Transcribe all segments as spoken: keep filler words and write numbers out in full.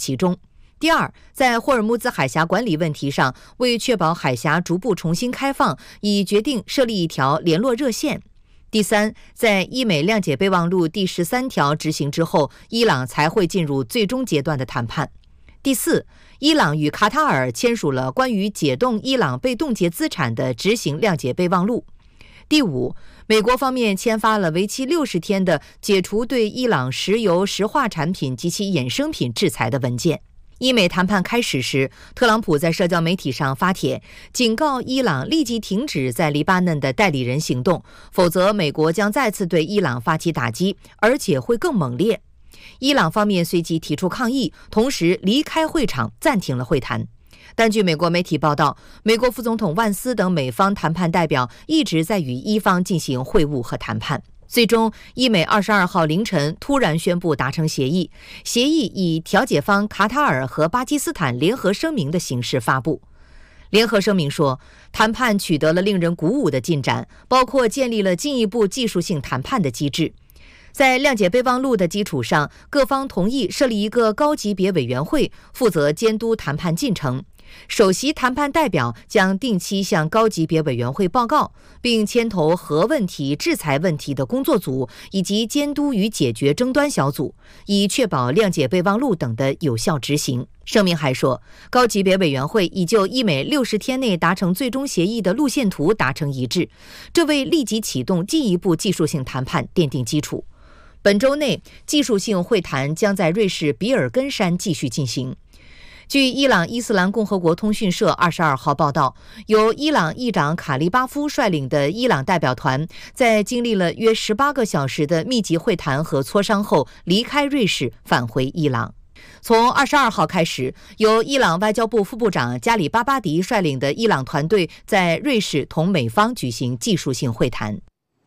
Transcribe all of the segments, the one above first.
其中。第二，在霍尔木兹海峡管理问题上，为确保海峡逐步重新开放，已决定设立一条联络热线。第三，在伊美谅解备忘录第十三条执行之后，伊朗才会进入最终阶段的谈判。第四，伊朗与卡塔尔签署了关于解冻伊朗被冻结资产的执行谅解备忘录。第五，美国方面签发了为期六十天的解除对伊朗石油石化产品及其衍生品制裁的文件。伊美谈判开始时，特朗普在社交媒体上发帖，警告伊朗立即停止在黎巴嫩的代理人行动，否则美国将再次对伊朗发起打击，而且会更猛烈。伊朗方面随即提出抗议，同时离开会场，暂停了会谈。但据美国媒体报道，美国副总统万斯等美方谈判代表一直在与伊方进行会晤和谈判。最终，伊美二十二号凌晨突然宣布达成协议，协议以调解方卡塔尔和巴基斯坦联合声明的形式发布。联合声明说，谈判取得了令人鼓舞的进展，包括建立了进一步技术性谈判的机制。在谅解备忘录的基础上，各方同意设立一个高级别委员会，负责监督谈判进程。首席谈判代表将定期向高级别委员会报告，并牵头核问题、制裁问题的工作组以及监督与解决争端小组，以确保谅解备忘录等的有效执行。声明还说，高级别委员会已就伊美六十天内达成最终协议的路线图达成一致，这为立即启动进一步技术性谈判奠定基础。本周内，技术性会谈将在瑞士比尔根山继续进行。据伊朗伊斯兰共和国通讯社二十二号报道，由伊朗议长卡利巴夫率领的伊朗代表团，在经历了约十八个小时的密集会谈和磋商后，离开瑞士返回伊朗。从二十二号开始，由伊朗外交部副部长加里巴巴迪率领的伊朗团队在瑞士同美方举行技术性会谈。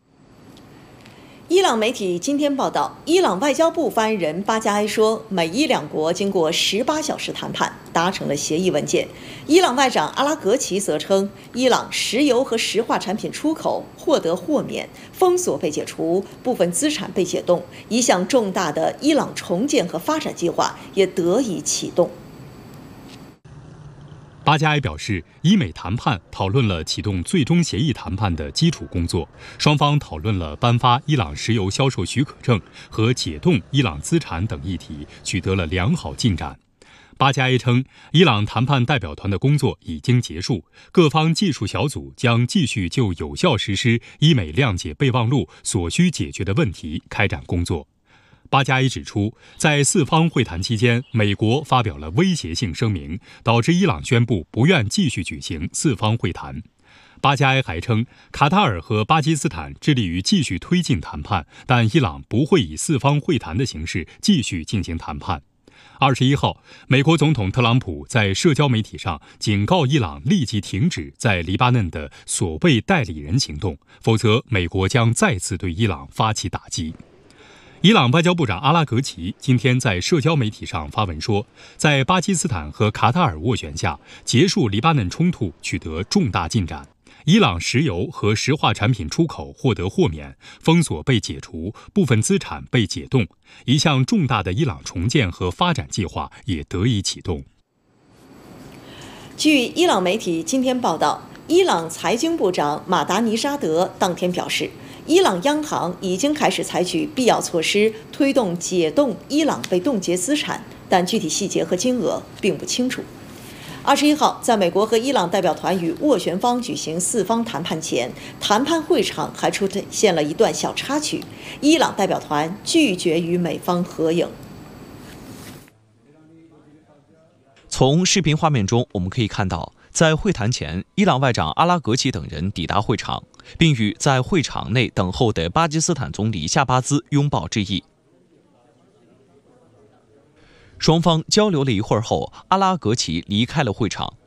伊朗媒体今天报道，伊朗外交部发言人巴加埃说，美伊两国经过十八小时谈判，达成了协议文件。伊朗外长阿拉格齐则称，伊朗石油和石化产品出口获得豁免，封锁被解除，部分资产被解冻，一项重大的伊朗重建和发展计划也得以启动。 巴加埃表示，伊美谈判讨论了启动最终协议谈判的基础工作，双方讨论了颁发伊朗石油销售许可证和解冻伊朗资产等议题，取得了良好进展。巴加埃称，伊朗谈判代表团的工作已经结束，各方技术小组将继续就有效实施伊美谅解备忘录所需解决的问题开展工作。巴加埃指出，在四方会谈期间，美国发表了威胁性声明，导致伊朗宣布不愿继续举行四方会谈。巴加埃还称，卡塔尔和巴基斯坦致力于继续推进谈判，但伊朗不会以四方会谈的形式继续进行谈判。二十一号，美国总统特朗普在社交媒体上警告伊朗立即停止在黎巴嫩的所谓代理人行动，否则美国将再次对伊朗发起打击。伊朗外交部长阿拉格齐今天在社交媒体上发文说，在巴基斯坦和卡塔尔斡旋下，结束黎巴嫩冲突取得重大进展。伊朗石油和石化产品出口获得豁免，封锁被解除，部分资产被解冻，一项重大的伊朗重建和发展计划也得以启动。 据伊朗媒体今天报道，伊朗财经部长马达尼沙德当天表示，伊朗央行已经开始采取必要措施，推动解冻伊朗被冻结资产，但具体细节和金额并不清楚。二十一号，在美国和伊朗代表团与斡旋方举行四方谈判前，谈判会场还出现了一段小插曲，伊朗代表团拒绝与美方合影。 从视频画面中，我们可以看到，在会谈前，伊朗外长阿拉格齐等人抵达会场，并与在会场内等候的巴基斯坦总理夏巴兹拥抱致意。双方交流了一会儿后，阿拉格齐离开了会场。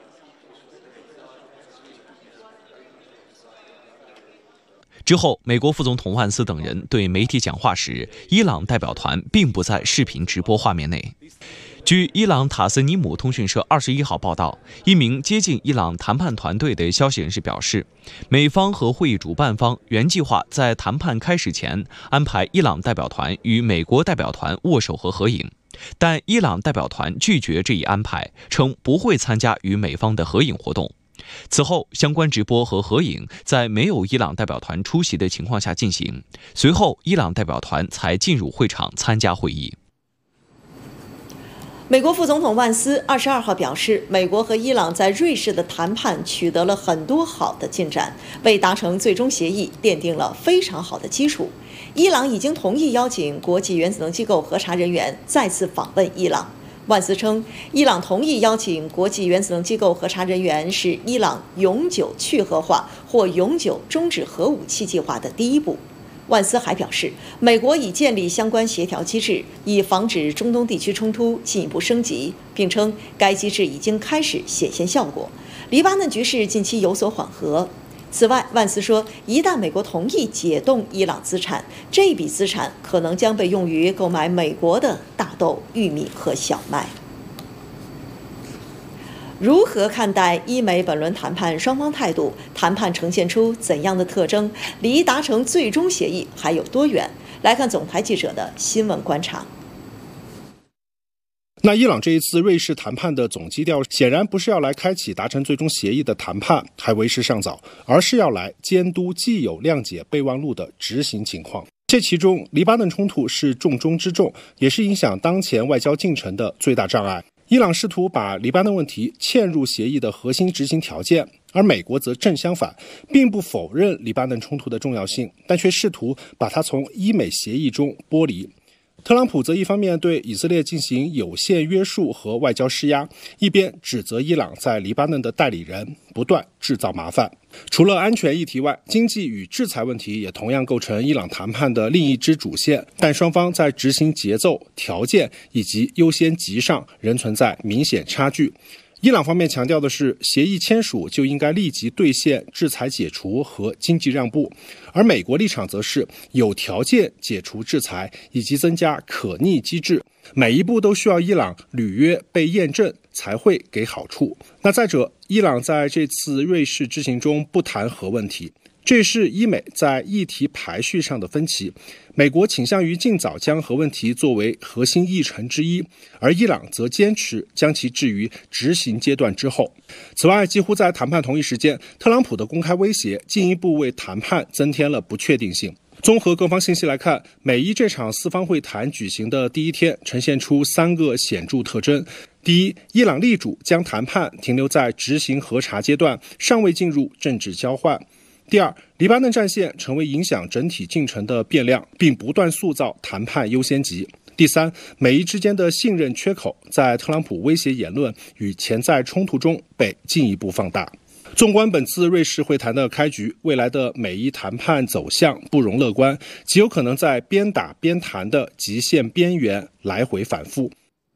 之后，美国副总统万斯等人对媒体讲话时，伊朗代表团并不在视频直播画面内。 据伊朗塔斯尼姆通讯社二十一号报道，一名接近伊朗谈判团队的消息人士表示，美方和会议主办方原计划在谈判开始前安排伊朗代表团与美国代表团握手和合影，但伊朗代表团拒绝这一安排，称不会参加与美方的合影活动。此后，相关直播和合影在没有伊朗代表团出席的情况下进行，随后伊朗代表团才进入会场参加会议。 美国副总统万斯二十二号表示，美国和伊朗在瑞士的谈判取得了很多好的进展，为达成最终协议奠定了非常好的基础。伊朗已经同意邀请国际原子能机构核查人员再次访问伊朗。万斯称，伊朗同意邀请国际原子能机构核查人员是伊朗永久去核化或永久终止核武器计划的第一步。万斯还表示，美国已建立相关协调机制，以防止中东地区冲突进一步升级，并称该机制已经开始显现效果。黎巴嫩局势近期有所缓和。此外，万斯说，一旦美国同意解冻伊朗资产，这笔资产可能将被用于购买美国的大豆、玉米和小麦。如何看待伊美本轮谈判双方态度？谈判呈现出怎样的特征？离达成最终协议还有多远？来看总台记者的新闻观察。 那伊朗这一次瑞士谈判的总基调显然不是要来开启达成最终协议的谈判，还为时尚早，而是要来监督既有谅解备忘录的执行情况。这其中，黎巴嫩冲突是重中之重，也是影响当前外交进程的最大障碍。伊朗试图把黎巴嫩问题嵌入协议的核心执行条件，而美国则正相反，并不否认黎巴嫩冲突的重要性，但却试图把它从伊美协议中剥离。特朗普则一方面对以色列进行有限约束和外交施压，一边指责伊朗在黎巴嫩的代理人不断制造麻烦。除了安全议题外，经济与制裁问题也同样构成伊朗谈判的另一支主线，但双方在执行节奏、条件以及优先级上仍存在明显差距。伊朗方面强调的是，协议签署就应该立即兑现制裁解除和经济让步，而美国立场则是有条件解除制裁以及增加可逆机制，每一步都需要伊朗履约被验证才会给好处。那再者，伊朗在这次瑞士之行中不谈核问题，这是伊美在议题排序上的分歧。美国倾向于尽早将核问题作为核心议程之一，而伊朗则坚持将其置于执行阶段之后。此外，几乎在谈判同一时间，特朗普的公开威胁进一步为谈判增添了不确定性。综合各方信息来看，美伊这场四方会谈举行的第一天呈现出三个显著特征。第一，伊朗力主将谈判停留在执行核查阶段，尚未进入政治交换。第二，黎巴嫩战线成为影响整体进程的变量，并不断塑造谈判优先级。第三，美伊之间的信任缺口在特朗普威胁言论与潜在冲突中被进一步放大。纵观本次瑞士会谈的开局，未来的美伊谈判走向不容乐观，极有可能在边打边谈的极限边缘来回反复。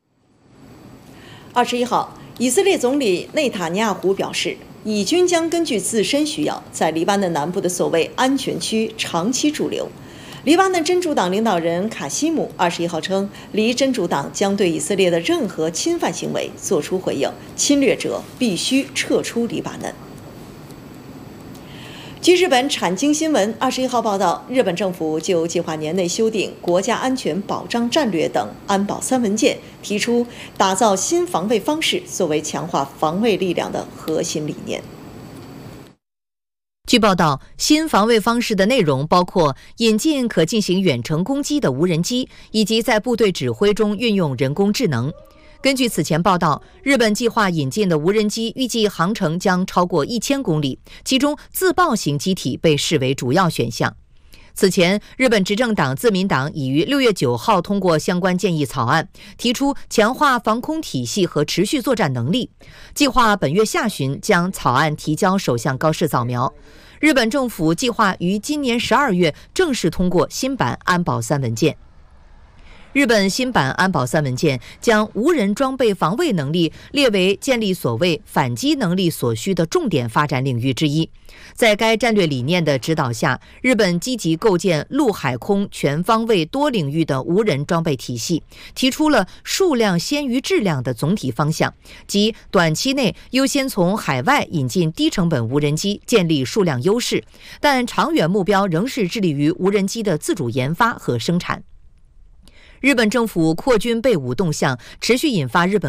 二十一号，以色列总理内塔尼亚胡表示，以军将根据自身需要，在黎巴嫩南部的所谓安全区长期驻留。黎巴嫩真主党领导人卡西姆二十一号称，黎真主党将对以色列的任何侵犯行为作出回应，侵略者必须撤出黎巴嫩。据日本产经新闻二十一号报道，日本政府就计划年内修订国家安全保障战略等安保三文件，提出打造新防卫方式作为强化防卫力量的核心理念。 据报道，新防卫方式的内容包括引进可进行远程攻击的无人机，以及在部队指挥中运用人工智能。根据此前报道，日本计划引进的无人机预计航程将超过一千公里，其中自爆型机体被视为主要选项。此前，日本执政党自民党已于六月九号通过相关建议草案，提出强化防空体系和持续作战能力，计划本月下旬将草案提交首相高市早苗。日本政府计划于今年十二月正式通过新版安保三文件。 日本新版安保三文件将无人装备防卫能力列为建立所谓反击能力所需的重点发展领域之一。在该战略理念的指导下，日本积极构建陆海空全方位多领域的无人装备体系，提出了数量先于质量的总体方向，即短期内优先从海外引进低成本无人机，建立数量优势，但长远目标仍是致力于无人机的自主研发和生产。日本政府扩军备武动向持续引发日本